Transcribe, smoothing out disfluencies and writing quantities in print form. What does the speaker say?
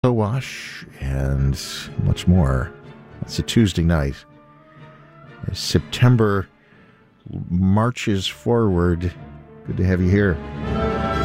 Wash and much more. It's a Tuesday night. As September marches forward. Good to have you here.